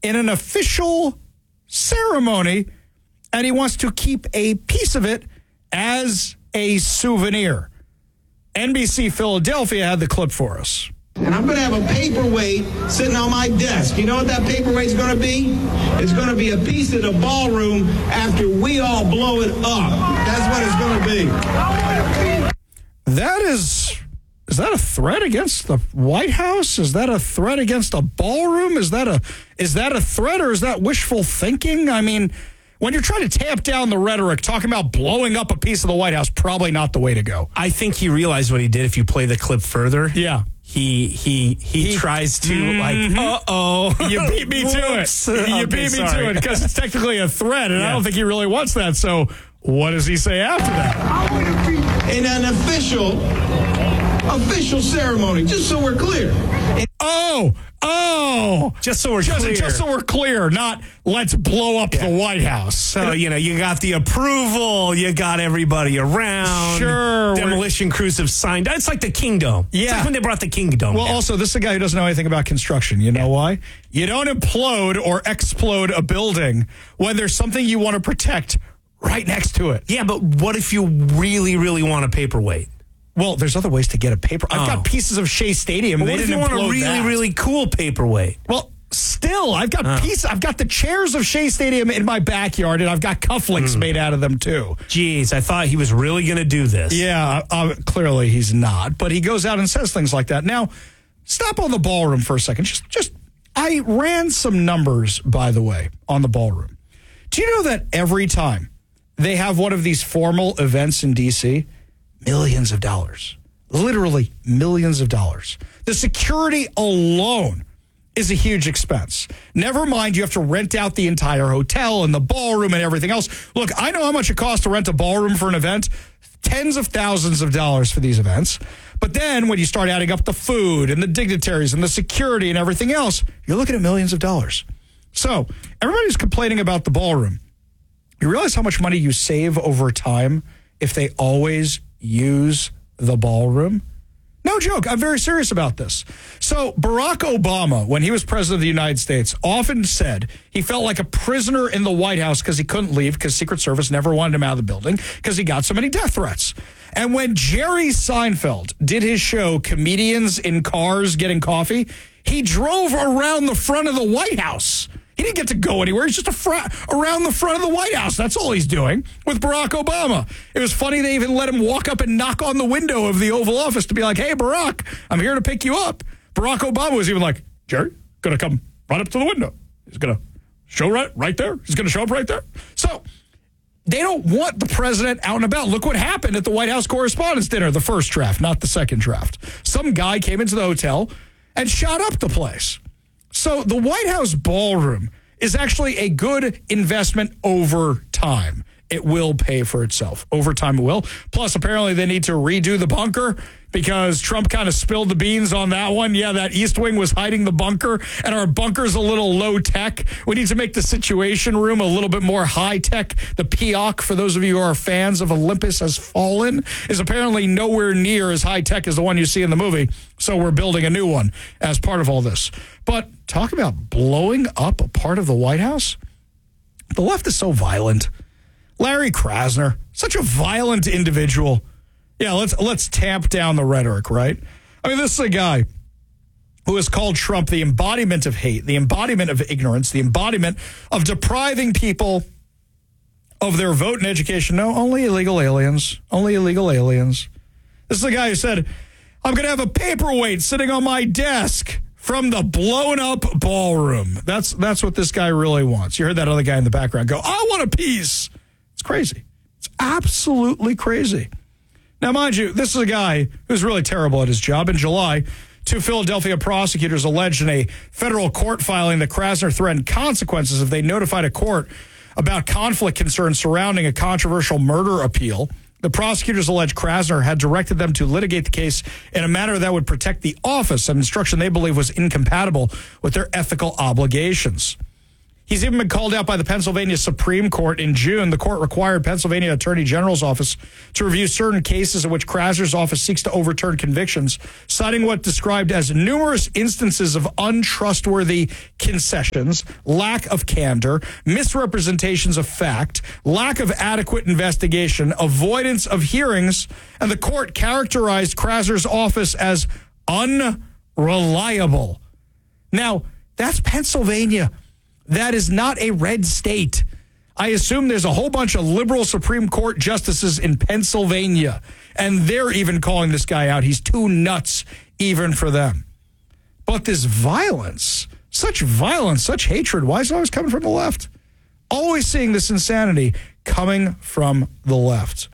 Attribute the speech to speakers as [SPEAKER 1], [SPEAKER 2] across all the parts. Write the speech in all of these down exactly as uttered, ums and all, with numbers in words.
[SPEAKER 1] in an official ceremony, and he wants to keep a piece of it as a souvenir. N B C Philadelphia had the clip for us.
[SPEAKER 2] And I'm going to have a paperweight sitting on my desk. You know what that paperweight's going to be? It's going to be a piece of the ballroom after we all blow it up. That's what it's going to be.
[SPEAKER 1] That is, is that a threat against the White House? Is that a threat against a ballroom? Is that a, is that a threat, or is that wishful thinking? I mean, when you're trying to tamp down the rhetoric, talking about blowing up a piece of the White House, probably not the way to go.
[SPEAKER 3] I think he realized what he did. If you play the clip further,
[SPEAKER 1] yeah.
[SPEAKER 3] He he he, he tries to mm-hmm. like, uh-oh.
[SPEAKER 1] You beat me to it. You
[SPEAKER 3] okay,
[SPEAKER 1] beat me
[SPEAKER 3] sorry.
[SPEAKER 1] to it because it's technically a threat, and yeah. I don't think he really wants that. So what does he say after that?
[SPEAKER 2] In an official, official ceremony, just so we're clear.
[SPEAKER 1] Oh, oh.
[SPEAKER 3] Just so we're
[SPEAKER 1] just,
[SPEAKER 3] clear.
[SPEAKER 1] Just so we're clear, not let's blow up yeah. the White House.
[SPEAKER 3] So, you know, you got the approval, you got everybody around.
[SPEAKER 1] Sure.
[SPEAKER 3] Demolition crews have signed. It's like the Kingdom.
[SPEAKER 1] Yeah.
[SPEAKER 3] It's like when they brought the Kingdom.
[SPEAKER 1] Well,
[SPEAKER 3] down.
[SPEAKER 1] also, this is a guy who doesn't know anything about construction. You know
[SPEAKER 3] yeah.
[SPEAKER 1] why? You don't implode or explode a building when there's something you want to protect right next to it.
[SPEAKER 3] Yeah, but what if you really, really want a paperweight?
[SPEAKER 1] Well, there's other ways to get a paper.
[SPEAKER 3] Oh.
[SPEAKER 1] I've got pieces of Shea Stadium.
[SPEAKER 3] But
[SPEAKER 1] they
[SPEAKER 3] what if
[SPEAKER 1] didn't
[SPEAKER 3] you want a really,
[SPEAKER 1] that.
[SPEAKER 3] really cool paperweight?
[SPEAKER 1] Well, still, I've got
[SPEAKER 3] oh.
[SPEAKER 1] pieces. I've got the chairs of Shea Stadium in my backyard, and I've got cufflinks mm. made out of them too.
[SPEAKER 3] Jeez, I thought he was really going to do this.
[SPEAKER 1] Yeah, uh, clearly he's not. But he goes out and says things like that. Now, stop on the ballroom for a second. Just, just, I ran some numbers, by the way, on the ballroom. Do you know that every time they have one of these formal events in D C, millions of dollars. Literally millions of dollars. The security alone is a huge expense. Never mind, you have to rent out the entire hotel and the ballroom and everything else. Look, I know how much it costs to rent a ballroom for an event. Tens of thousands of dollars for these events. But then when you start adding up the food and the dignitaries and the security and everything else, you're looking at millions of dollars. So everybody's complaining about the ballroom. You realize how much money you save over time if they always use the ballroom? No joke. I'm very serious about this. So Barack Obama, when he was president of the United States, often said he felt like a prisoner in the White House because he couldn't leave because Secret Service never wanted him out of the building because he got so many death threats. And when Jerry Seinfeld did his show, Comedians in Cars Getting Coffee, he drove around the front of the White House. He didn't get to go anywhere. He's just a fr- around the front of the White House. That's all he's doing with Barack Obama. It was funny they even let him walk up and knock on the window of the Oval Office to be like, hey, Barack, I'm here to pick you up. Barack Obama was even like, Jerry, going to come right up to the window. He's going to show right, right there. He's going to show up right there. So they don't want the president out and about. Look what happened at the White House Correspondents' Dinner, the first draft, not the second draft. Some guy came into the hotel and shot up the place. So the White House ballroom is actually a good investment over time. It will pay for itself. Over time it will. Plus, apparently they need to redo the bunker because Trump kind of spilled the beans on that one. Yeah, that East Wing was hiding the bunker, and our bunker's a little low tech. We need to make the Situation Room a little bit more high tech. The P O C, for those of you who are fans of Olympus Has Fallen, is apparently nowhere near as high tech as the one you see in the movie. So we're building a new one as part of all this. But talk about blowing up a part of the White House. The left is so violent. Larry Krasner, such a violent individual. Yeah, let's let's tamp down the rhetoric, right? I mean, this is a guy who has called Trump the embodiment of hate, the embodiment of ignorance, the embodiment of depriving people of their vote and education. No, only illegal aliens. Only illegal aliens. This is a guy who said, I'm going to have a paperweight sitting on my desk from the blown up ballroom. That's that's what this guy really wants. You heard that other guy in the background go, I want a piece. It's crazy. It's absolutely crazy. Now, mind you, this is a guy who's really terrible at his job. In July, two Philadelphia prosecutors alleged in a federal court filing that Krasner threatened consequences if they notified a court about conflict concerns surrounding a controversial murder appeal. The prosecutors alleged Krasner had directed them to litigate the case in a manner that would protect the office, an instruction they believe was incompatible with their ethical obligations. He's even been called out by the Pennsylvania Supreme Court in June. The court required Pennsylvania Attorney General's office to review certain cases in which Krasner's office seeks to overturn convictions, citing what described as numerous instances of untrustworthy concessions, lack of candor, misrepresentations of fact, lack of adequate investigation, avoidance of hearings, and the court characterized Krasner's office as unreliable. Now, that's Pennsylvania. That is not a red state. I assume there's a whole bunch of liberal Supreme Court justices in Pennsylvania, and they're even calling this guy out. He's too nuts even for them. But this violence, such violence, such hatred, why is it always coming from the left? Always seeing this insanity coming from the left.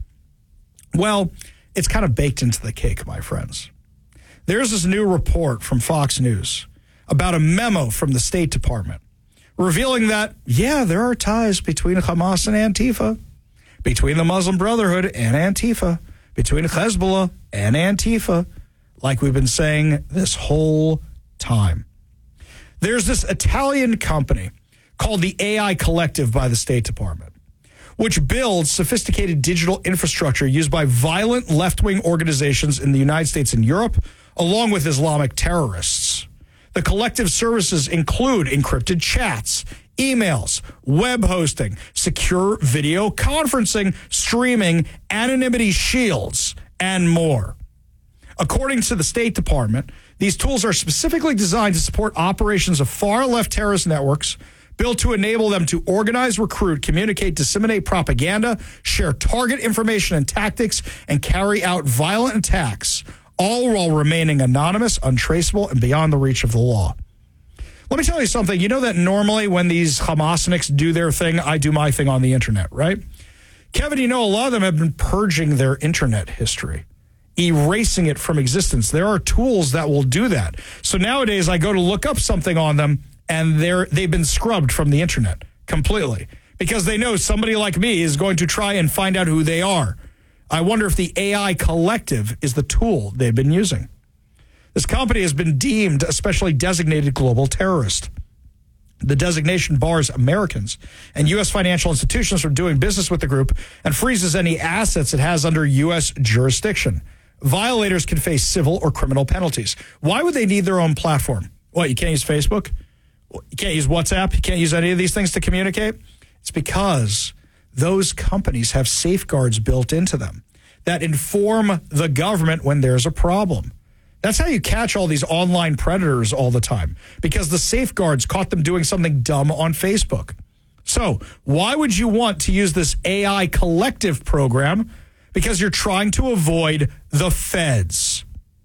[SPEAKER 1] Well, it's kind of baked into the cake, my friends. There's this new report from Fox News about a memo from the State Department revealing that, yeah, there are ties between Hamas and Antifa, between the Muslim Brotherhood and Antifa, between Hezbollah and Antifa, like we've been saying this whole time. There's this Italian company called the A I Collective by the State Department, which builds sophisticated digital infrastructure used by violent left-wing organizations in the United States and Europe, along with Islamic terrorists. The collective services include encrypted chats, emails, web hosting, secure video conferencing, streaming, anonymity shields, and more. According to the State Department, these tools are specifically designed to support operations of far-left terrorist networks, built to enable them to organize, recruit, communicate, disseminate propaganda, share target information and tactics, and carry out violent attacks, all while remaining anonymous, untraceable, and beyond the reach of the law. Let me tell you something. You know that normally when these Hamasniks do their thing, I do my thing on the internet, right? Kevin, you know, a lot of them have been purging their internet history, erasing it from existence. There are tools that will do that. So nowadays I go to look up something on them, and they're, they've been scrubbed from the internet completely because they know somebody like me is going to try and find out who they are. I wonder if the A I Collective is the tool they've been using. This company has been deemed a specially designated global terrorist. The designation bars Americans and U S financial institutions from doing business with the group and freezes any assets it has under U S jurisdiction. Violators can face civil or criminal penalties. Why would they need their own platform? What, you can't use Facebook? You can't use WhatsApp? You can't use any of these things to communicate? It's because those companies have safeguards built into them that inform the government when there's a problem. That's how you catch all these online predators all the time, because the safeguards caught them doing something dumb on Facebook. So why would you want to use this A I Collective program? Because you're trying to avoid the feds.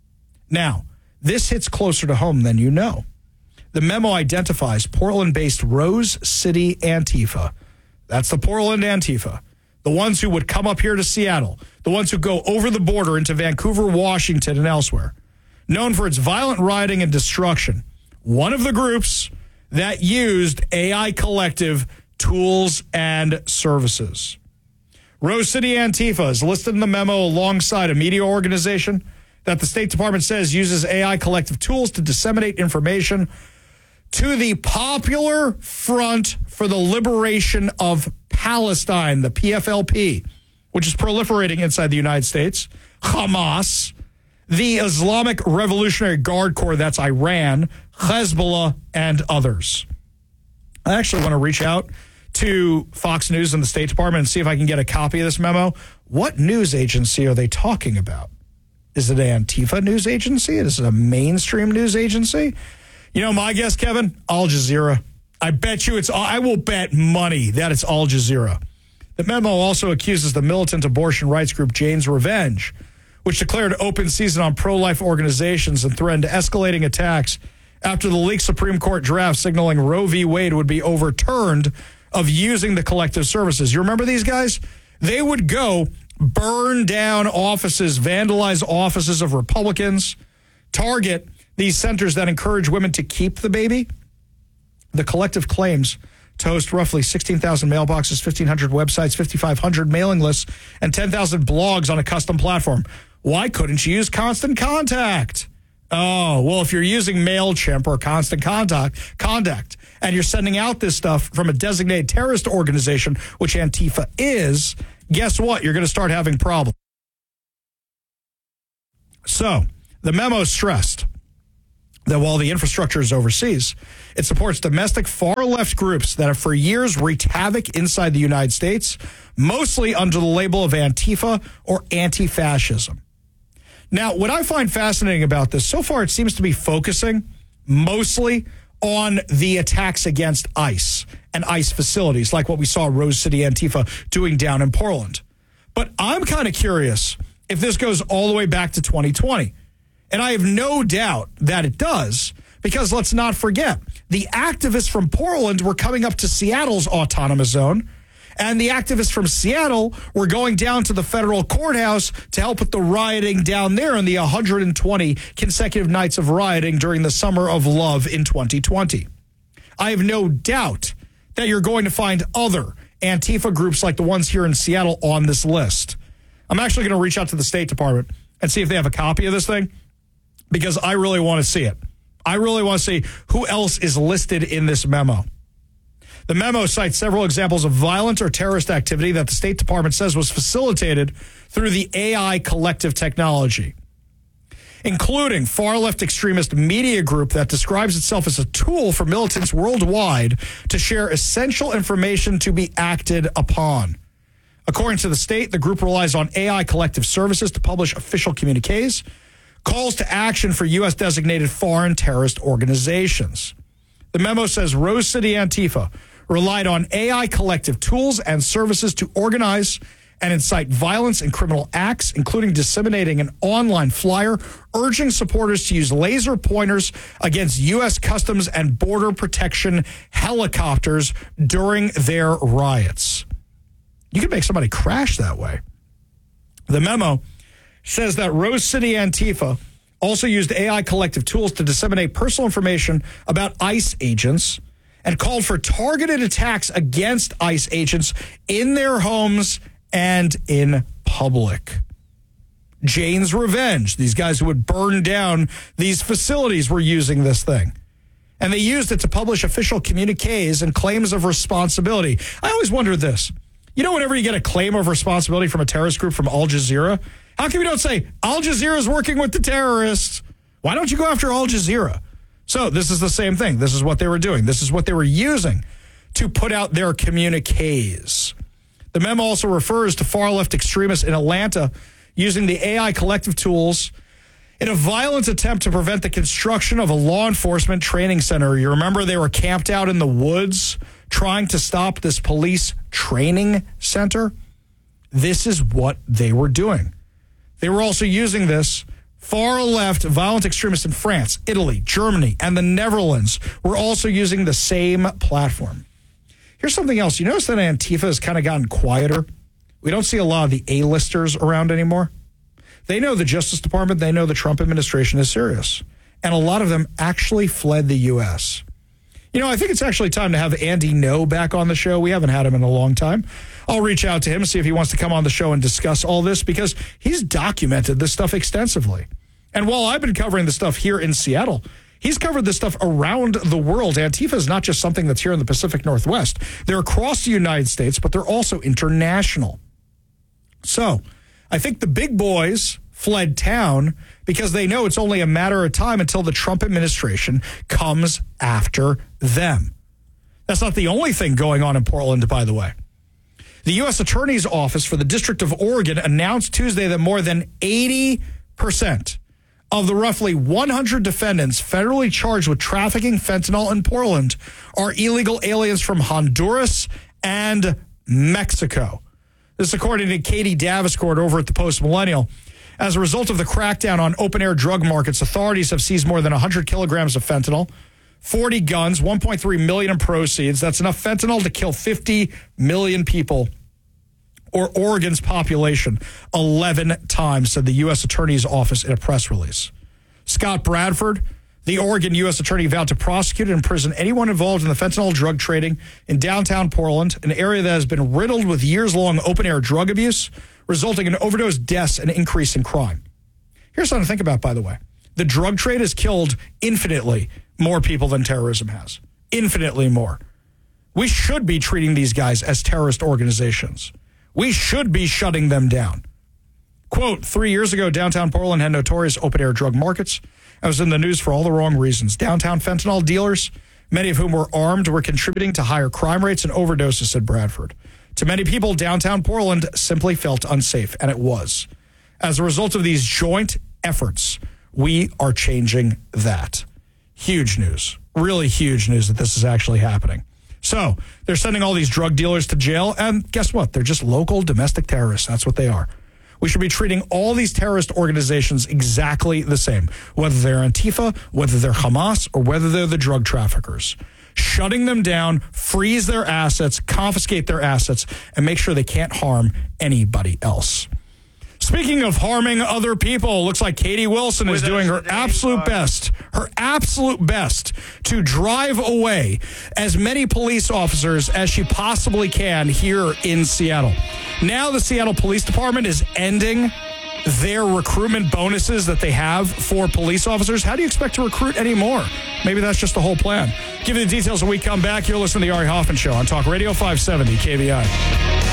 [SPEAKER 1] Now, this hits closer to home than you know. The memo identifies Portland-based Rose City Antifa. That's the Portland Antifa. The ones who would come up here to Seattle. The ones who go over the border into Vancouver, Washington, and elsewhere. Known for its violent rioting and destruction. One of the groups that used A I Collective tools and services. Rose City Antifa is listed in the memo alongside a media organization that the State Department says uses A I Collective tools to disseminate information to the Popular Front for the Liberation of Palestine, the P F L P, which is proliferating inside the United States, Hamas, the Islamic Revolutionary Guard Corps, that's Iran, Hezbollah, and others. I actually want to reach out to Fox News and the State Department and see if I can get a copy of this memo. What news agency are they talking about? Is it an Antifa news agency? Is it a mainstream news agency? You know, my guess, Kevin, Al Jazeera. I bet you it's, I will bet money that it's Al Jazeera. The memo also accuses the militant abortion rights group Jane's Revenge, which declared open season on pro-life organizations and threatened escalating attacks after the leaked Supreme Court draft signaling Roe v. Wade would be overturned of using the collective services. You remember these guys? They would go burn down offices, vandalize offices of Republicans, target these centers that encourage women to keep the baby. The collective claims to host roughly sixteen thousand mailboxes, fifteen hundred websites, fifty-five hundred mailing lists, and ten thousand blogs on a custom platform. Why couldn't you use Constant Contact? Oh, well, if you're using MailChimp or Constant Contact, Contact, and you're sending out this stuff from a designated terrorist organization, which Antifa is, guess what? You're going to start having problems. So the memo stressed that while the infrastructure is overseas, it supports domestic far-left groups that have for years wreaked havoc inside the United States, mostly under the label of Antifa or anti-fascism. Now, what I find fascinating about this, so far it seems to be focusing mostly on the attacks against ICE and ICE facilities, like what we saw Rose City Antifa doing down in Portland. But I'm kind of curious if this goes all the way back to twenty twenty. And I have no doubt that it does, because let's not forget, the activists from Portland were coming up to Seattle's autonomous zone, and the activists from Seattle were going down to the federal courthouse to help with the rioting down there in the one hundred twenty consecutive nights of rioting during the Summer of Love in twenty twenty. I have no doubt that you're going to find other Antifa groups like the ones here in Seattle on this list. I'm actually going to reach out to the State Department and see if they have a copy of this thing, because I really want to see it. I really want to see who else is listed in this memo. The memo cites several examples of violent or terrorist activity that the State Department says was facilitated through the A I collective technology, including far-left extremist media group that describes itself as a tool for militants worldwide to share essential information to be acted upon. According to the state, the group relies on A I collective services to publish official communiques, calls to action for U S designated foreign terrorist organizations. The memo says Rose City Antifa relied on A I collective tools and services to organize and incite violence and criminal acts, including disseminating an online flyer urging supporters to use laser pointers against U S Customs and Border Protection helicopters during their riots. You can make somebody crash that way. The memo says that Rose City Antifa also used A I collective tools to disseminate personal information about ICE agents and called for targeted attacks against ICE agents in their homes and in public. Jane's Revenge, these guys who would burn down these facilities, were using this thing. And they used it to publish official communiques and claims of responsibility. I always wondered this. You know, whenever you get a claim of responsibility from a terrorist group from Al Jazeera, how come you don't say, Al Jazeera is working with the terrorists? Why don't you go after Al Jazeera? So this is the same thing. This is what they were doing. This is what they were using to put out their communiques. The memo also refers to far-left extremists in Atlanta using the A I collective tools in a violent attempt to prevent the construction of a law enforcement training center. You remember they were camped out in the woods trying to stop this police training center? This is what they were doing. They were also using this. Far-left violent extremists in France, Italy, Germany, and the Netherlands were also using the same platform. Here's something else. You notice that Antifa has kind of gotten quieter? We don't see a lot of the A-listers around anymore. They know the Justice Department. They know the Trump administration is serious. And a lot of them actually fled the U S. You know, I think it's actually time to have Andy Ngo back on the show. We haven't had him in a long time. I'll reach out to him and see if he wants to come on the show and discuss all this, because he's documented this stuff extensively. And while I've been covering the stuff here in Seattle, he's covered this stuff around the world. Antifa is not just something that's here in the Pacific Northwest. They're across the United States, but they're also international. So I think the big boys fled town because they know it's only a matter of time until the Trump administration comes after them. That's not the only thing going on in Portland, by the way. The U S Attorney's Office for the District of Oregon announced Tuesday that more than eighty percent of the roughly one hundred defendants federally charged with trafficking fentanyl in Portland are illegal aliens from Honduras and Mexico. This is according to Katie Daviscourt over at the Post Millennial. As a result of the crackdown on open-air drug markets, authorities have seized more than one hundred kilograms of fentanyl, forty guns, one point three million dollars in proceeds. That's enough fentanyl to kill fifty million people, or Oregon's population, eleven times, said the U S Attorney's Office in a press release. Scott Bradford, the Oregon U S Attorney, vowed to prosecute and imprison anyone involved in the fentanyl drug trading in downtown Portland, an area that has been riddled with years-long open-air drug abuse, resulting in overdose deaths and increase in crime. Here's something to think about, by the way. The drug trade has killed infinitely more people than terrorism has. Infinitely more. We should be treating these guys as terrorist organizations. We should be shutting them down. Quote, three years ago, downtown Portland had notorious open-air drug markets. I was in the news for all the wrong reasons. Downtown fentanyl dealers, many of whom were armed, were contributing to higher crime rates and overdoses, said Bradford. To many people, downtown Portland simply felt unsafe, and it was. As a result of these joint efforts, we are changing that. Huge news. Really huge news that this is actually happening. So they're sending all these drug dealers to jail, and guess what? They're just local domestic terrorists. That's what they are. We should be treating all these terrorist organizations exactly the same, whether they're Antifa, whether they're Hamas, or whether they're the drug traffickers. Shutting them down, freeze their assets, confiscate their assets, and make sure they can't harm anybody else. Speaking of harming other people, looks like Katie Wilson is doing her absolute best, her absolute best to drive away as many police officers as she possibly can here in Seattle. Now the Seattle Police Department is ending their recruitment bonuses that they have for police officers. How do you expect to recruit any more? Maybe that's just the whole plan. Give you the details when we come back. You're listening to the Ari Hoffman Show on Talk Radio five seventy K V I.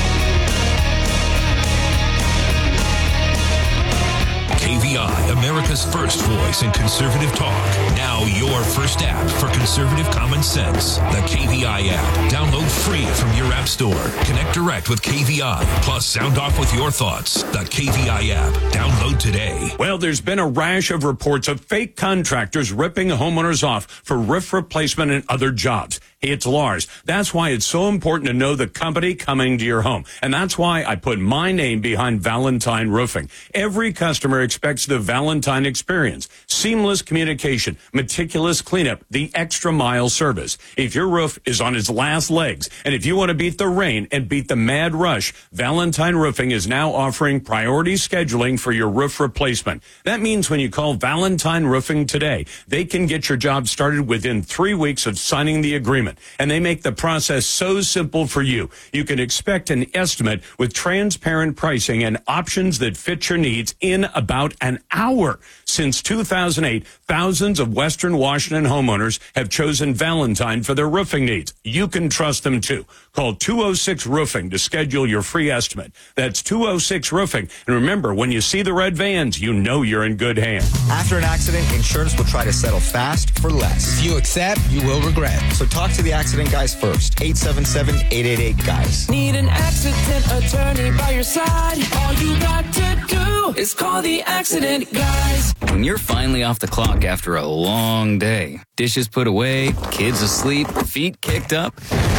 [SPEAKER 4] K V I, America's first voice in conservative talk. Now your first app for conservative common sense. The K V I app. Download free from your app store. Connect direct with K V I. Plus, sound off with your thoughts. The K V I app. Download today.
[SPEAKER 5] Well, there's been a rash of reports of fake contractors ripping homeowners off for roof replacement and other jobs. Hey, it's Lars. That's why it's so important to know the company coming to your home. And that's why I put my name behind Valentine Roofing. Every customer expects the Valentine experience. Seamless communication, meticulous cleanup, the extra mile service. If your roof is on its last legs, and if you want to beat the rain and beat the mad rush, Valentine Roofing is now offering priority scheduling for your roof replacement. That means when you call Valentine Roofing today, they can get your job started within three weeks of signing the agreement. And they make the process so simple for you. You can expect an estimate with transparent pricing and options that fit your needs in about an hour. Since two thousand eight, thousands of Western Washington homeowners have chosen Valentine for their roofing needs. You can trust them too. Call two oh six Roofing to schedule your free estimate. That's two oh six Roofing. And remember, when you see the red vans, you know you're in good hands.
[SPEAKER 6] After an accident, insurance will try to settle fast for less.
[SPEAKER 7] If you accept, you will regret.
[SPEAKER 6] So talk to the accident guys first. eight seven seven, eight eight eight, guys.
[SPEAKER 8] Need an accident attorney by your side? All you got to do is call the accident guys.
[SPEAKER 9] When you're finally off the clock after a long day, dishes put away, kids asleep, feet kicked up,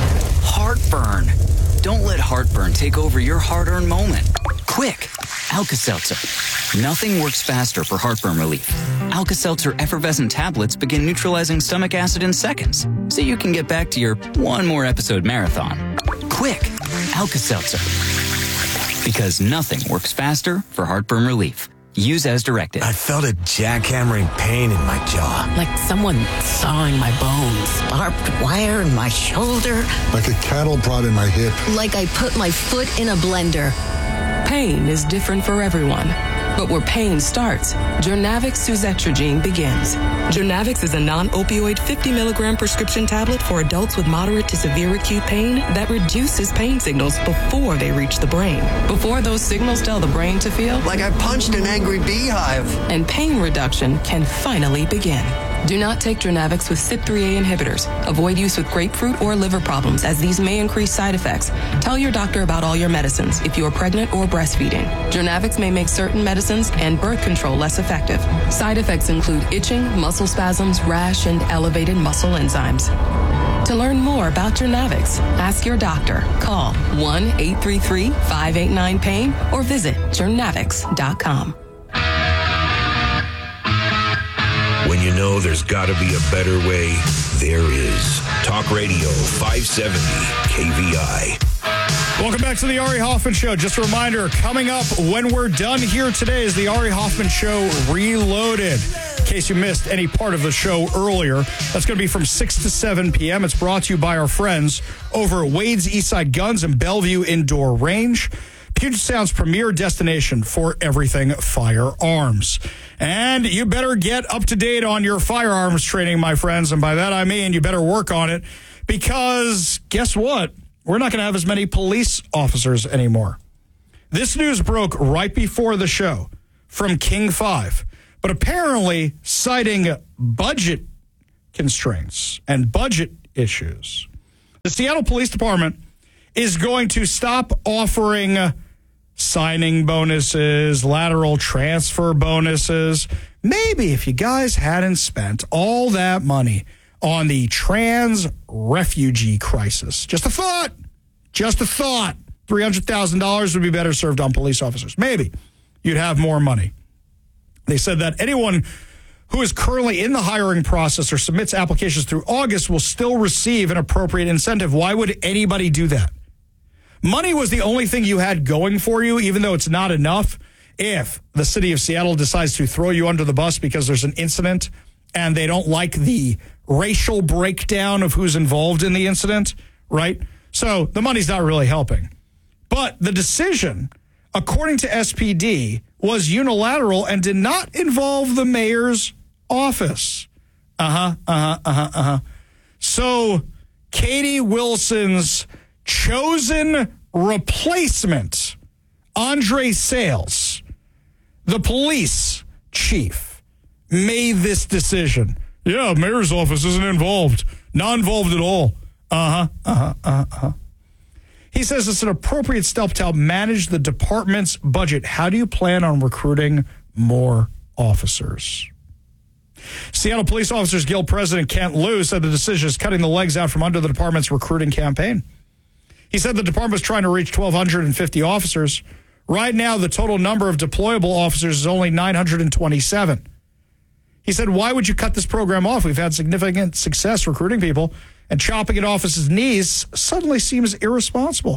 [SPEAKER 9] heartburn. Don't let heartburn take over your hard-earned moment. Quick, Alka-Seltzer. Nothing works faster for heartburn relief. Alka-Seltzer effervescent tablets begin neutralizing stomach acid in seconds, so you can get back to your one more episode marathon. Quick, Alka-Seltzer. Because nothing works faster for heartburn relief. Use as directed.
[SPEAKER 7] I felt a jackhammering pain in my jaw.
[SPEAKER 10] Like someone sawing my bones.
[SPEAKER 11] Barbed wire in my shoulder.
[SPEAKER 12] Like a cattle prod in my hip.
[SPEAKER 11] Like I put my foot in a blender.
[SPEAKER 10] Pain is different for everyone. But where pain starts, Journavx Suzetrigine begins. Journavx is a non-opioid fifty milligram prescription tablet for adults with moderate to severe acute pain that reduces pain signals before they reach the brain. Before those signals tell the brain to feel
[SPEAKER 7] like I punched an angry beehive.
[SPEAKER 10] And pain reduction can finally begin. Do not take Journavx with C Y P three A inhibitors. Avoid use with grapefruit or liver problems, as these may increase side effects. Tell your doctor about all your medicines if you are pregnant or breastfeeding. Journavx may make certain medicines and birth control less effective. Side effects include itching, muscle spasms, rash, and elevated muscle enzymes. To learn more about Journavx, ask your doctor. Call one eight three three, five eight nine, pain or visit journavx dot com.
[SPEAKER 4] When you know there's got to be a better way, there is. Talk Radio five seventy K V I.
[SPEAKER 1] Welcome back to the Ari Hoffman Show. Just a reminder, coming up when we're done here today is the Ari Hoffman Show Reloaded. In case you missed any part of the show earlier, that's going to be from six to seven p.m. It's brought to you by our friends over at Wade's Eastside Guns and Bellevue Indoor Range. Puget Sound's premier destination for everything firearms. And you better get up to date on your firearms training, my friends. And by that, I mean you better work on it because guess what? We're not going to have as many police officers anymore. This news broke right before the show from King five, but apparently citing budget constraints and budget issues. The Seattle Police Department is going to stop offering signing bonuses, lateral transfer bonuses. Maybe if you guys hadn't spent all that money on the trans refugee crisis. Just a thought. Just a thought. three hundred thousand dollars would be better served on police officers. Maybe you'd have more money. They said that anyone who is currently in the hiring process or submits applications through August will still receive an appropriate incentive. Why would anybody do that? Money was the only thing you had going for you, even though it's not enough. If the city of Seattle decides to throw you under the bus because there's an incident and they don't like the racial breakdown of who's involved in the incident, right? So the money's not really helping. But the decision, according to S P D, was unilateral and did not involve the mayor's office. Uh-huh, uh-huh, uh-huh, uh-huh. So Katie Wilson's chosen replacement, Andre Sales, the police chief, made this decision. Yeah, mayor's office isn't involved. Not involved at all. Uh-huh, uh-huh, uh-huh, uh-huh. He says it's an appropriate step to help manage the department's budget. How do you plan on recruiting more officers? Seattle Police Officers Guild President Kent Liu said the decision is cutting the legs out from under the department's recruiting campaign. He said the department was trying to reach one thousand two hundred fifty officers. Right now, the total number of deployable officers is only nine hundred twenty-seven. He said, why would you cut this program off? We've had significant success recruiting people, and chopping it off his knees suddenly seems irresponsible.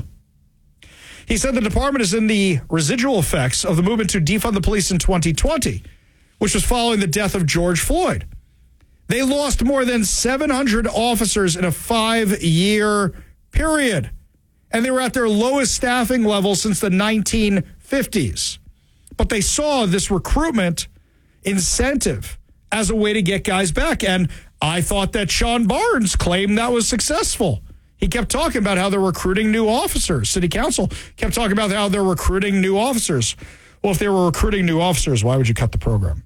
[SPEAKER 1] He said the department is in the residual effects of the movement to defund the police in twenty twenty, which was following the death of George Floyd. They lost more than seven hundred officers in a five-year period, and they were at their lowest staffing level since the nineteen fifties. But they saw this recruitment incentive as a way to get guys back, and I thought that Sean Barnes claimed that was successful. He kept talking about how they're recruiting new officers. City Council kept talking about how they're recruiting new officers. Well, if they were recruiting new officers, why would you cut the program?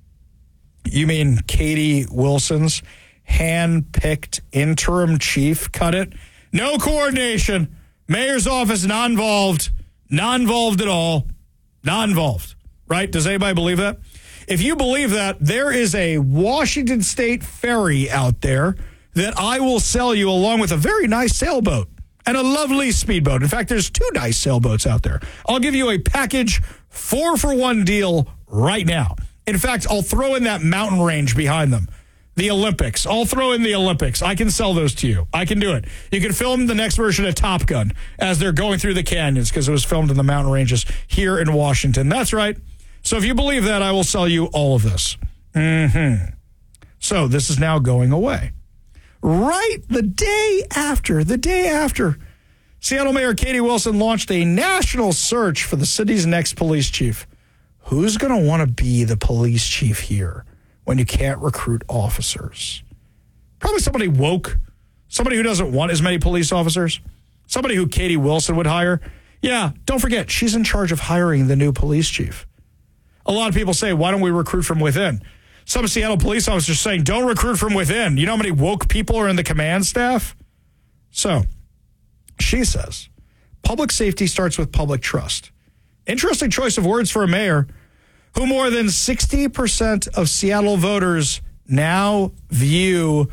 [SPEAKER 1] You mean Katie Wilson's hand-picked interim chief cut it? No coordination. Mayor's office not involved. Not involved at all. Not involved. Right? Does anybody believe that? If you believe that, there is a Washington State ferry out there that I will sell you along with a very nice sailboat and a lovely speedboat. In fact, there's two nice sailboats out there. I'll give you a package four-for-one deal right now. In fact, I'll throw in that mountain range behind them. The Olympics. I'll throw in the Olympics. I can sell those to you. I can do it. You can film the next version of Top Gun as they're going through the canyons because it was filmed in the mountain ranges here in Washington. That's right. So if you believe that, I will sell you all of this. Mm-hmm. So this is now going away. Right the day after, the day after, Seattle Mayor Katie Wilson launched a national search for the city's next police chief. Who's going to want to be the police chief here when you can't recruit officers? Probably somebody woke, somebody who doesn't want as many police officers, somebody who Katie Wilson would hire. Yeah, don't forget, she's in charge of hiring the new police chief. A lot of people say, why don't we recruit from within? Some Seattle police officers are saying, don't recruit from within. You know how many woke people are in the command staff? So, she says, public safety starts with public trust. Interesting choice of words for a mayor who more than sixty percent of Seattle voters now view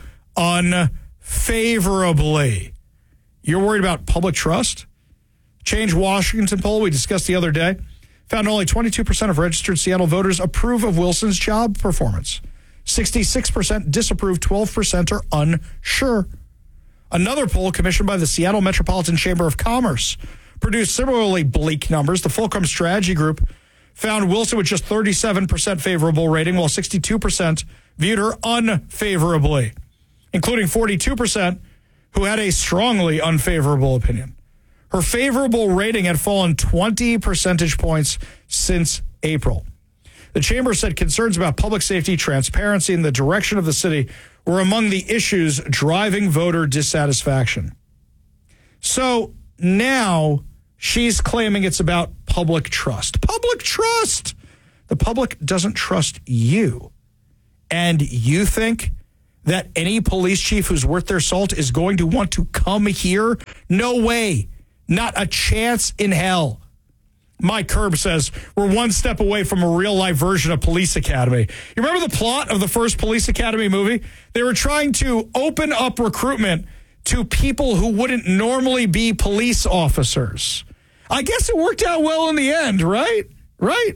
[SPEAKER 1] unfavorably. You're worried about public trust? Change Washington poll we discussed the other day found only twenty-two percent of registered Seattle voters approve of Wilson's job performance. sixty-six percent disapprove, twelve percent are unsure. Another poll commissioned by the Seattle Metropolitan Chamber of Commerce produced similarly bleak numbers. The Fulcrum Strategy Group found Wilson with just thirty-seven percent favorable rating, while sixty-two percent viewed her unfavorably, including forty-two percent who had a strongly unfavorable opinion. Her favorable rating had fallen twenty percentage points since April. The chamber said concerns about public safety, transparency, and the direction of the city were among the issues driving voter dissatisfaction. So now she's claiming it's about public trust. Public trust! The public doesn't trust you. And you think that any police chief who's worth their salt is going to want to come here? No way. Not a chance in hell. Mike Kerb says we're one step away from a real-life version of Police Academy. You remember the plot of the first Police Academy movie? They were trying to open up recruitment to people who wouldn't normally be police officers. I guess it worked out well in the end, right? Right?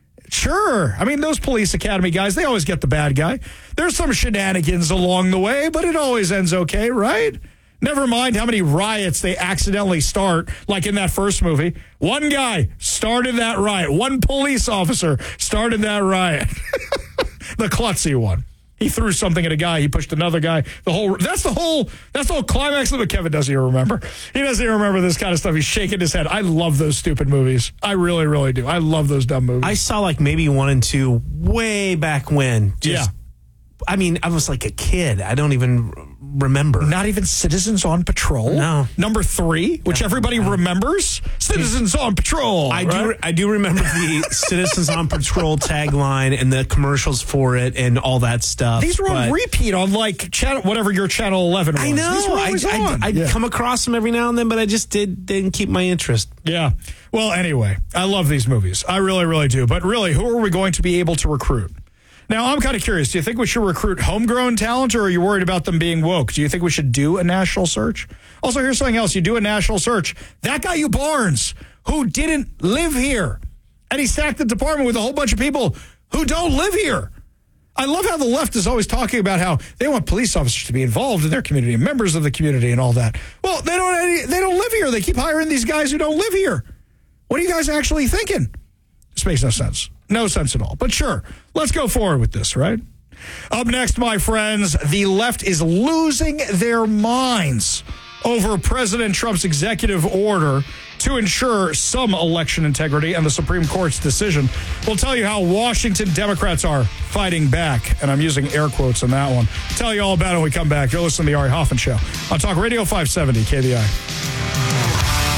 [SPEAKER 1] Sure. I mean, those Police Academy guys, they always get the bad guy. There's some shenanigans along the way, but it always ends okay, right? Never mind how many riots they accidentally start, like in that first movie. One guy started that riot. One police officer started that riot. The klutzy one. He threw something at a guy. He pushed another guy. The whole that's the whole that's the whole climax of it. Kevin doesn't even remember. He doesn't even remember this kind of stuff. He's shaking his head. I love those stupid movies. I really, really do. I love those dumb movies.
[SPEAKER 3] I saw like maybe one and two way back when. Just,
[SPEAKER 1] yeah.
[SPEAKER 3] I mean, I was like a kid. I don't even remember.
[SPEAKER 1] Not even Citizens on Patrol?
[SPEAKER 3] No.
[SPEAKER 1] Number three, which
[SPEAKER 3] no,
[SPEAKER 1] everybody
[SPEAKER 3] no.
[SPEAKER 1] remembers? Citizens on Patrol.
[SPEAKER 3] I
[SPEAKER 1] right?
[SPEAKER 3] do I do remember the Citizens on Patrol tagline and the commercials for it and all that stuff.
[SPEAKER 1] These were on
[SPEAKER 3] but
[SPEAKER 1] repeat on like channel, whatever your channel eleven was.
[SPEAKER 3] I know.
[SPEAKER 1] These were always
[SPEAKER 3] I,
[SPEAKER 1] on.
[SPEAKER 3] I, I'd
[SPEAKER 1] yeah.
[SPEAKER 3] come across them every now and then, but I just did, didn't keep my interest.
[SPEAKER 1] Yeah. Well, anyway, I love these movies. I really, really do. But really, who are we going to be able to recruit? Now, I'm kind of curious. Do you think we should recruit homegrown talent, or are you worried about them being woke? Do you think we should do a national search? Also, here's something else. You do a national search. That guy, you Barnes, who didn't live here, and he stacked the department with a whole bunch of people who don't live here. I love how the left is always talking about how they want police officers to be involved in their community and members of the community and all that. Well, they don't, they don't live here. They keep hiring these guys who don't live here. What are you guys actually thinking? This makes no sense. No sense at all. But sure, let's go forward with this, right? Up next, my friends, the left is losing their minds over President Trump's executive order to ensure some election integrity and the Supreme Court's decision. We'll tell you how Washington Democrats are fighting back, and I'm using air quotes on that one. Tell you all about it when we come back. You're listening to The Ari Hoffman Show on Talk Radio five seventy K V I.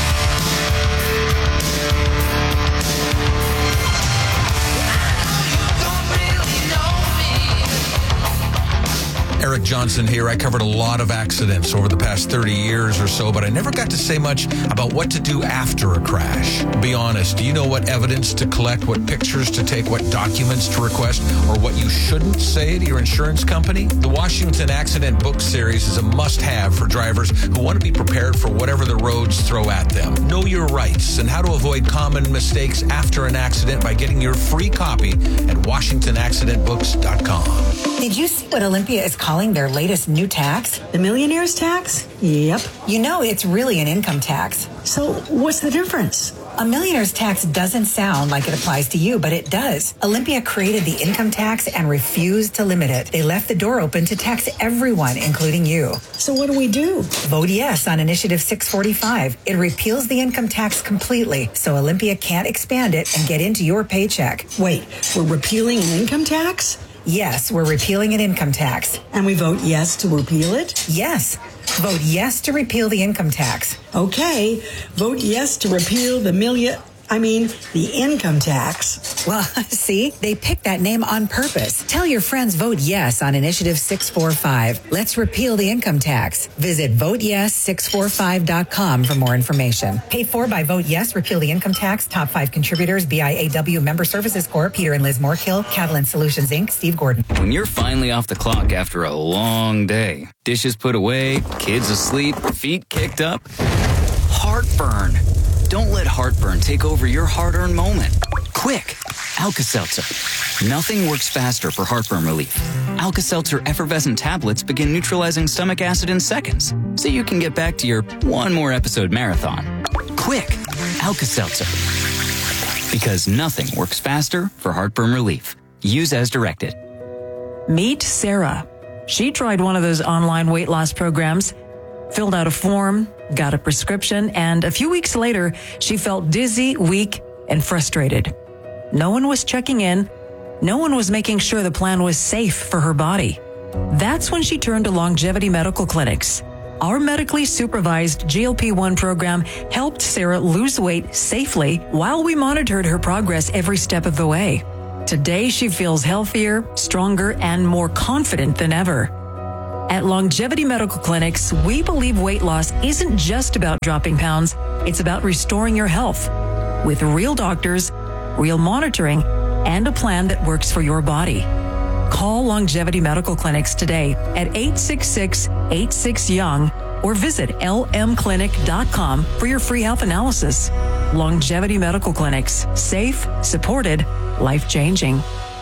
[SPEAKER 13] Eric Johnson here. I covered a lot of accidents over the past thirty years or so, but I never got to say much about what to do after a crash. Be honest, do you know what evidence to collect, what pictures to take, what documents to request, or what you shouldn't say to your insurance company? The Washington Accident Book Series is a must-have for drivers who want to be prepared for whatever the roads throw at them. Know your rights and how to avoid common mistakes after an accident by getting your free copy at washington accident books dot com.
[SPEAKER 14] Did you see what Olympia is calling their latest new tax? The millionaire's tax? Yep. You know, it's really an income tax. So what's the difference? A millionaire's tax doesn't sound like it applies to you, but it does. Olympia created the income tax and refused to limit it. They left the door open to tax everyone, including you. So what do we do? Vote yes on Initiative six forty-five. It repeals the income tax completely, so Olympia can't expand it and get into your paycheck. Wait, we're repealing an income tax? Yes, we're repealing an income tax. And we vote yes to repeal it? Yes. Vote yes to repeal the income tax. Okay. Vote yes to repeal the million... I mean, the income tax. Well, see, they picked that name on purpose. Tell your friends vote yes on Initiative six forty-five. Let's repeal the income tax. Visit vote yes six forty-five dot com for more information. Paid for by Vote Yes, Repeal the Income Tax. Top five contributors, B I A W Member Services Corp, Peter and Liz Moorkill, Catalan Solutions, Incorporated, Steve Gordon.
[SPEAKER 9] When you're finally off the clock after a long day, dishes put away, kids asleep, feet kicked up, heartburn. Don't let heartburn take over your hard-earned moment. Quick, Alka-Seltzer. Nothing works faster for heartburn relief. Alka-Seltzer effervescent tablets begin neutralizing stomach acid in seconds, so you can get back to your one more episode marathon. Quick, Alka-Seltzer. Because nothing works faster for heartburn relief. Use as directed.
[SPEAKER 15] Meet Sarah. She tried one of those online weight loss programs filled out a form, got a prescription, and a few weeks later, she felt dizzy, weak, and frustrated. No one was checking in. No one was making sure the plan was safe for her body. That's when she turned to Longevity Medical Clinics. Our medically supervised G L P one program helped Sarah lose weight safely while we monitored her progress every step of the way. Today, she feels healthier, stronger, and more confident than ever. At Longevity Medical Clinics, we believe weight loss isn't just about dropping pounds, it's about restoring your health with real doctors, real monitoring, and a plan that works for your body. Call Longevity Medical Clinics today at eight six six, eight six, young or visit L M clinic dot com for your free health analysis. Longevity Medical Clinics. Safe, supported, life-changing.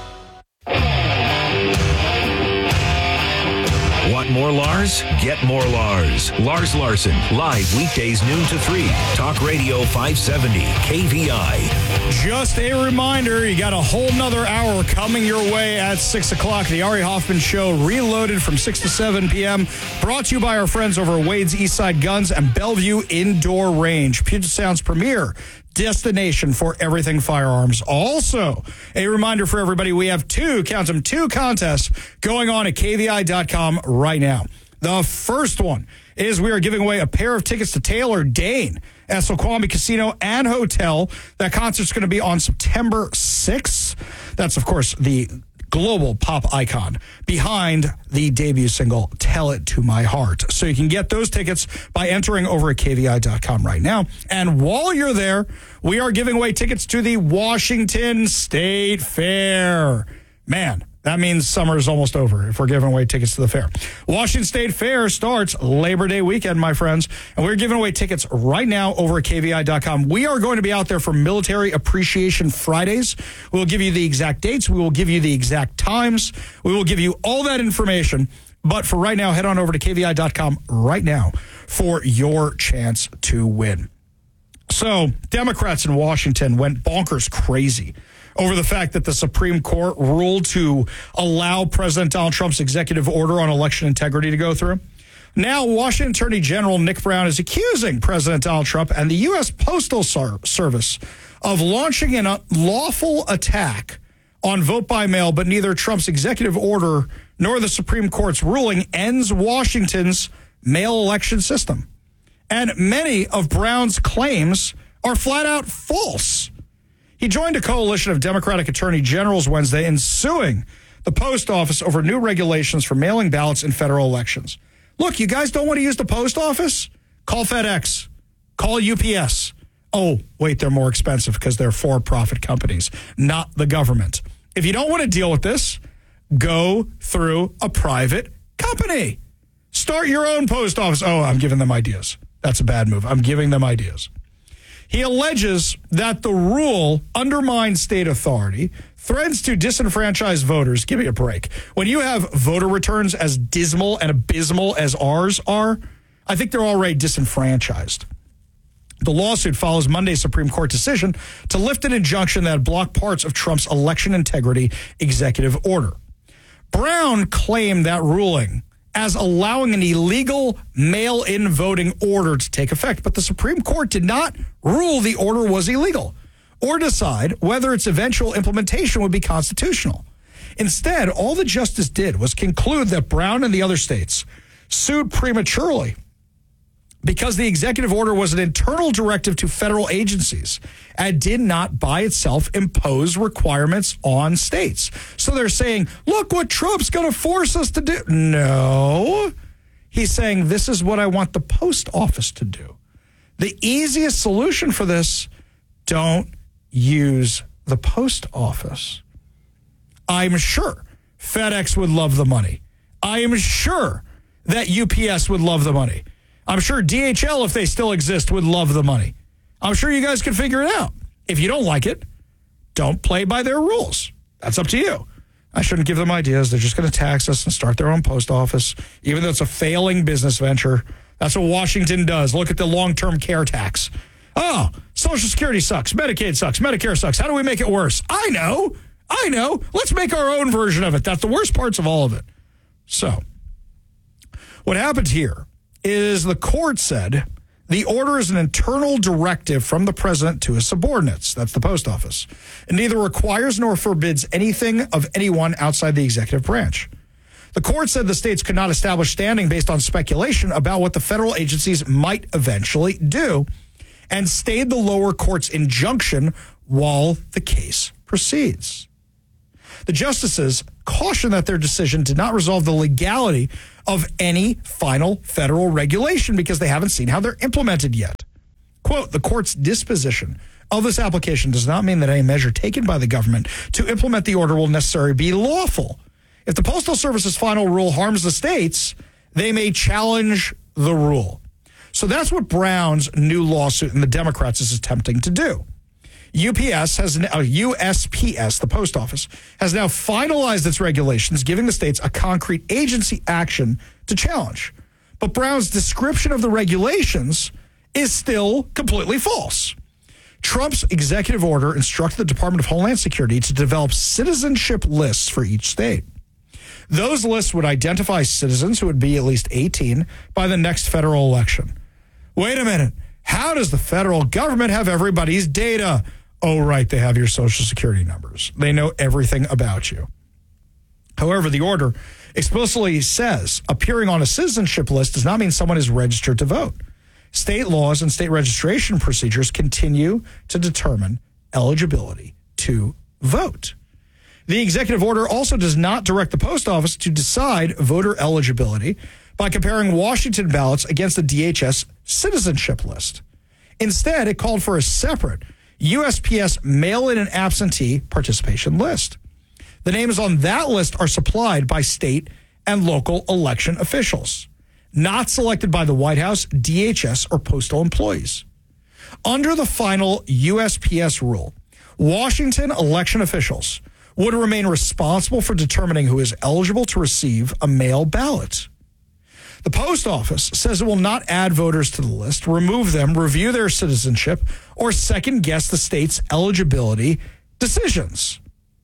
[SPEAKER 4] Want more Lars? Get more Lars. Lars Larson, live weekdays noon to three. Talk Radio five seventy, K V I.
[SPEAKER 1] Just a reminder, you got a whole nother hour coming your way at six o'clock. The Ari Hoffman Show, reloaded from six to seven p.m. Brought to you by our friends over at Wade's Eastside Guns and Bellevue Indoor Range. Puget Sound's premier destination for everything firearms. Also, a reminder for everybody, we have two, count them, two contests going on at K V I dot com right now. The first one is we are giving away a pair of tickets to Taylor Dane at Snoqualmie Casino and Hotel. That concert's going to be on September sixth. That's, of course, the global pop icon behind the debut single, Tell It to My Heart. So you can get those tickets by entering over at K V I dot com right now. And while you're there, we are giving away tickets to the Washington State Fair. Man, that means summer is almost over if we're giving away tickets to the fair. Washington State Fair starts Labor Day weekend, my friends, and we're giving away tickets right now over at K V I dot com. We are going to be out there for Military Appreciation Fridays. We'll give you the exact dates. We will give you the exact times. We will give you all that information. But for right now, head on over to K V I dot com right now for your chance to win. So, Democrats in Washington went bonkers crazy over the fact that the Supreme Court ruled to allow President Donald Trump's executive order on election integrity to go through. Now, Washington Attorney General Nick Brown is accusing President Donald Trump and the U S Postal Service of launching an unlawful attack on vote by mail, but neither Trump's executive order nor the Supreme Court's ruling ends Washington's mail election system. And many of Brown's claims are flat out false. He joined a coalition of Democratic attorney generals Wednesday in suing the post office over new regulations for mailing ballots in federal elections. Look, you guys don't want to use the post office? Call FedEx. Call U P S. Oh, wait, they're more expensive because they're for-profit companies, not the government. If you don't want to deal with this, go through a private company. Start your own post office. Oh, I'm giving them ideas. That's a bad move. I'm giving them ideas. He alleges that the rule undermines state authority, threatens to disenfranchise voters. Give me a break. When you have voter returns as dismal and abysmal as ours are, I think they're already disenfranchised. The lawsuit follows Monday's Supreme Court decision to lift an injunction that blocked parts of Trump's election integrity executive order. Brown claimed that ruling as allowing an illegal mail-in voting order to take effect. But the Supreme Court did not rule the order was illegal or decide whether its eventual implementation would be constitutional. Instead, all the justice did was conclude that Brown and the other states sued prematurely because the executive order was an internal directive to federal agencies and did not by itself impose requirements on states. So they're saying, look what Trump's going to force us to do. No. He's saying, this is what I want the post office to do. The easiest solution for this, don't use the post office. I'm sure FedEx would love the money. I am sure that U P S would love the money. I'm sure D H L, if they still exist, would love the money. I'm sure you guys can figure it out. If you don't like it, don't play by their rules. That's up to you. I shouldn't give them ideas. They're just going to tax us and start their own post office, even though it's a failing business venture. That's what Washington does. Look at the long-term care tax. Oh, Social Security sucks. Medicaid sucks. Medicare sucks. How do we make it worse? I know. I know. Let's make our own version of it. That's the worst parts of all of it. So, what happened here is the court said the order is an internal directive from the president to his subordinates. That's the post office. It neither requires nor forbids anything of anyone outside the executive branch. The court said the states could not establish standing based on speculation about what the federal agencies might eventually do, and stayed the lower court's injunction while the case proceeds. The justices cautioned that their decision did not resolve the legality of any final federal regulation because they haven't seen how they're implemented yet. Quote, the court's disposition of this application does not mean that any measure taken by the government to implement the order will necessarily be lawful. If the Postal Service's final rule harms the states, they may challenge the rule. So that's what Brown's new lawsuit and the Democrats is attempting to do. U P S has uh, U S P S, the post office, has now finalized its regulations, giving the states a concrete agency action to challenge. But Brown's description of the regulations is still completely false. Trump's executive order instructed the Department of Homeland Security to develop citizenship lists for each state. Those lists would identify citizens who would be at least eighteen by the next federal election. Wait a minute. How does the federal government have everybody's data? Oh, right, they have your social security numbers. They know everything about you. However, the order explicitly says appearing on a citizenship list does not mean someone is registered to vote. State laws and state registration procedures continue to determine eligibility to vote. The executive order also does not direct the post office to decide voter eligibility by comparing Washington ballots against the D H S citizenship list. Instead, it called for a separate U S P S mail-in and absentee participation list. The names on that list are supplied by state and local election officials, not selected by the White House, D H S, or postal employees. Under the final U S P S rule, Washington election officials would remain responsible for determining who is eligible to receive a mail ballot. The post office says it will not add voters to the list, remove them, review their citizenship, or second-guess the state's eligibility decisions.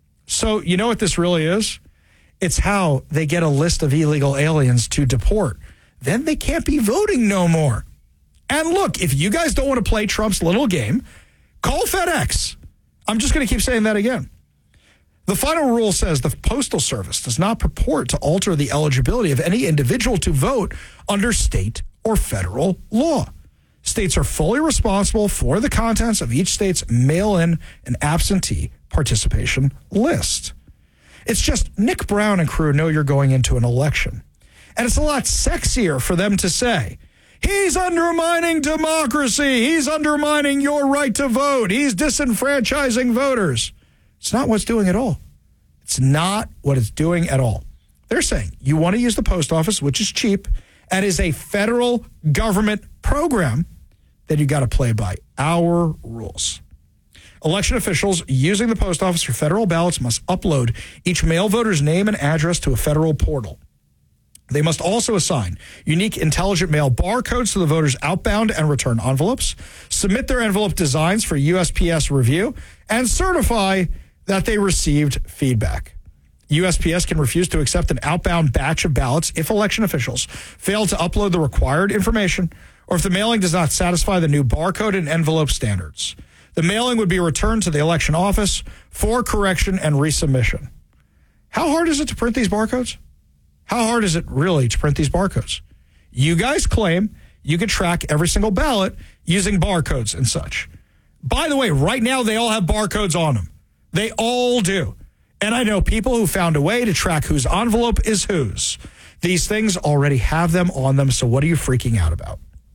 [SPEAKER 1] So you know what this really is? It's how they get a list of illegal aliens to deport. Then they can't be voting no more. And look, if you guys don't want to play Trump's little game, call FedEx. I'm just going to keep saying that again. The final rule says the Postal Service does not purport to alter the eligibility of any individual to vote under state or federal law. States are fully responsible for the contents of each state's mail-in and absentee participation list. It's just Nick Brown and crew know you're going into an election. And it's a lot sexier for them to say, he's undermining democracy. He's undermining your right to vote. He's disenfranchising voters. It's not what's doing at all. It's not what it's doing at all. They're saying you want to use the post office, which is cheap, and is a federal government program, then you got to play by our rules. Election officials using the post office for federal ballots must upload each mail voter's name and address to a federal portal. They must also assign unique intelligent mail barcodes to the voters' outbound and return envelopes, submit their envelope designs for U S P S review, and certify that they received feedback. U S P S can refuse to accept an outbound batch of ballots if election officials fail to upload the required information or if the mailing does not satisfy the new barcode and envelope standards. The mailing would be returned to the election office for correction and resubmission. How hard is it to print these barcodes? How hard is it really to print these barcodes? You guys claim you can track every single ballot using barcodes and such. By the way, right now they all have barcodes on them. They all do. And I know people who found a way to track whose envelope is whose. These things already have them on them, so what are you freaking out about?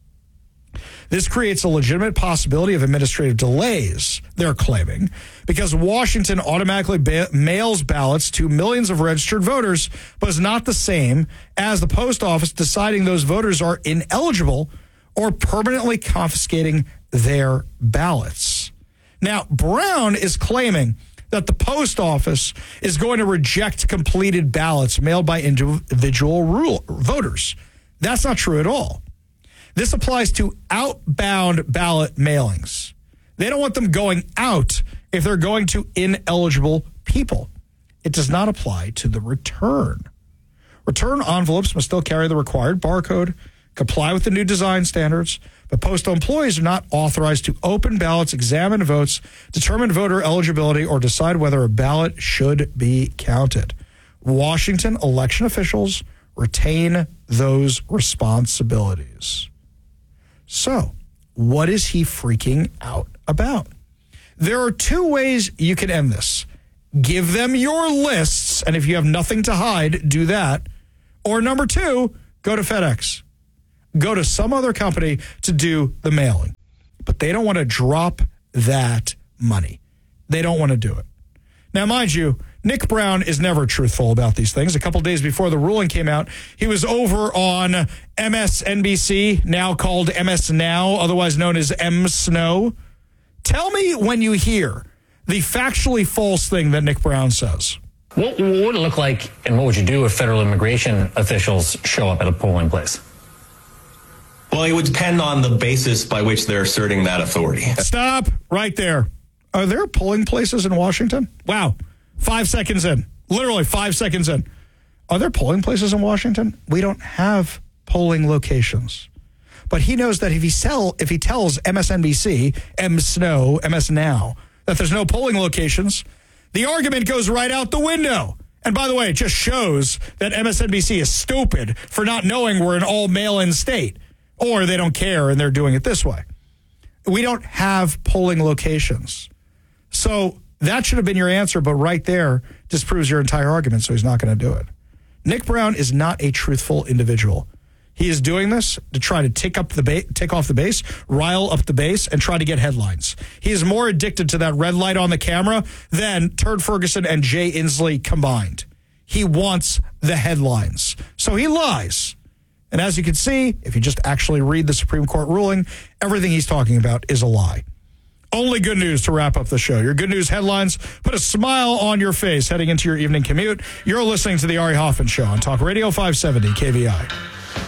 [SPEAKER 1] This creates a legitimate possibility of administrative delays, they're claiming, because Washington automatically ba- mails ballots to millions of registered voters, but is not the same as the post office deciding those voters are ineligible or permanently confiscating their ballots. Now, Brown is claiming that the post office is going to reject completed ballots mailed by individual rule, voters. That's not true at all. This applies to outbound ballot mailings. They don't want them going out if they're going to ineligible people. It does not apply to the return. Return envelopes must still carry the required barcode, comply with the new design standards, but postal employees are not authorized to open ballots, examine votes, determine voter eligibility, or decide whether a ballot should be counted. Washington election officials retain those responsibilities. So, what is he freaking out about? There are two ways you can end this. Give them your lists, and if you have nothing to hide, do that. Or number two, go to FedEx. Go to some other company to do the mailing. But they don't want to drop that money. They don't want to do it. Now, mind you, Nick Brown is never truthful about these things. A couple days before the ruling came out, he was over on M S N B C, now called M S Now, otherwise known as M Snow. Tell me when you hear the factually false thing that Nick Brown says.
[SPEAKER 16] What, what would it look like, and what would you do if federal immigration officials show up at a polling place?
[SPEAKER 17] Well, it would depend on the basis by which they're asserting that authority.
[SPEAKER 1] Stop right there. Are there polling places in Washington? Wow. Five seconds in. Literally five seconds in. Are there polling places in Washington? We don't have polling locations. But he knows that if he sell, if he tells M S N B C, M Snow, M S Now, that there's no polling locations, the argument goes right out the window. And by the way, it just shows that M S N B C is stupid for not knowing we're an all mail-in state. Or they don't care and they're doing it this way. We don't have polling locations. So that should have been your answer, but right there disproves your entire argument, so he's not going to do it. Nick Brown is not a truthful individual. He is doing this to try to tick up the ba- tick off the base, rile up the base, and try to get headlines. He is more addicted to that red light on the camera than Turd Ferguson and Jay Inslee combined. He wants the headlines. So he lies. And as you can see, if you just actually read the Supreme Court ruling, everything he's talking about is a lie. Only good news to wrap up the show. Your good news headlines put a smile on your face heading into your evening commute. You're listening to the Ari Hoffman Show on Talk Radio five seventy K V I.